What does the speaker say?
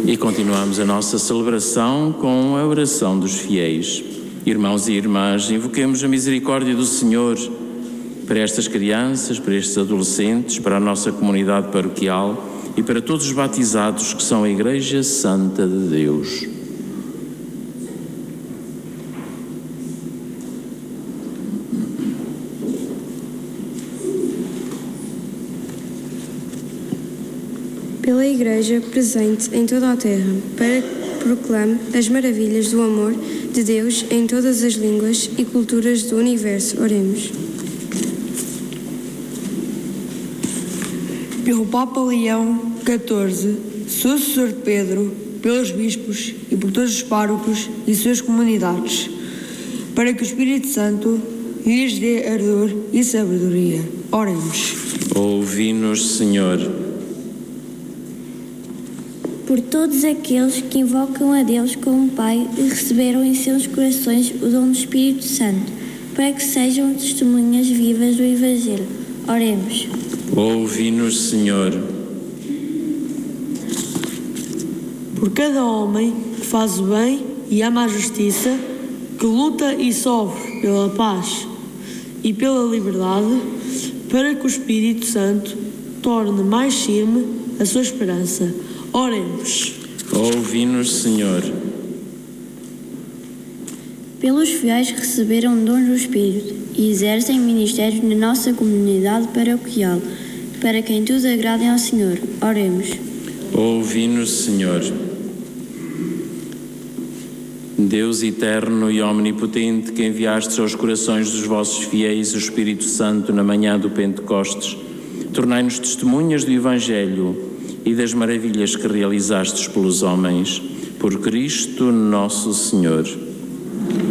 E continuamos a nossa celebração com a oração dos fiéis. Irmãos e irmãs, invoquemos a misericórdia do Senhor para estas crianças, para estes adolescentes, para a nossa comunidade paroquial e para todos os batizados que são a Igreja Santa de Deus. Pela Igreja presente em toda a terra, para que proclame as maravilhas do amor de Deus em todas as línguas e culturas do universo. Oremos. Pelo Papa Leão XIV, sucessor de Pedro, pelos bispos e por todos os párocos e suas comunidades, para que o Espírito Santo lhes dê ardor e sabedoria. Oremos. Ouvi-nos, Senhor. Por todos aqueles que invocam a Deus como Pai e receberam em seus corações o dom do Espírito Santo, para que sejam testemunhas vivas do Evangelho. Oremos. Ouvi-nos, Senhor. Por cada homem que faz o bem e ama a justiça, que luta e sofre pela paz e pela liberdade, para que o Espírito Santo torne mais firme a sua esperança. Oremos. Ouvi-nos, Senhor. Pelos fiéis que receberam dons do Espírito e exercem ministérios na nossa comunidade paroquial, para que em tudo agradem ao Senhor. Oremos. Ouvi-nos, Senhor. Deus eterno e omnipotente, que enviastes aos corações dos vossos fiéis o Espírito Santo na manhã do Pentecostes, tornai-nos testemunhas do Evangelho e das maravilhas que realizastes pelos homens, por Cristo nosso Senhor.